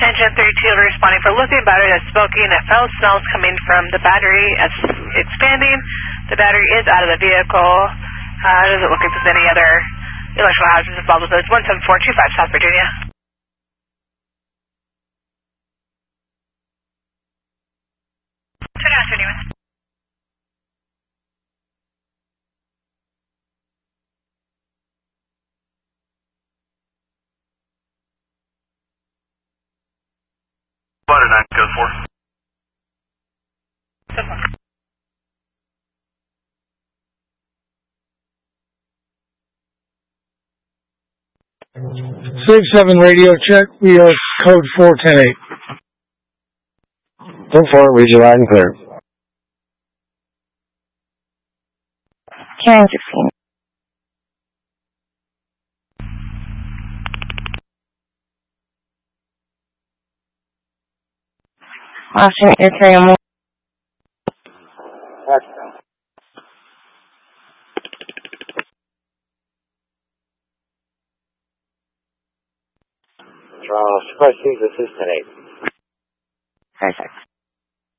Engine 32 responding for lithium battery that's smoking. That foul smells coming from the battery as it's expanding. The battery is out of the vehicle. Doesn't look like there's any other electrical hazards involved with those. 17425 South Virginia. Turn out, anyone. What did I go for? So far. 67 radio check. We are code 4108. 10-4, read you loud and clear. Carrying 16. Austin, you're carrying one. Toronto, Express 6, this is 10-8. Perfect.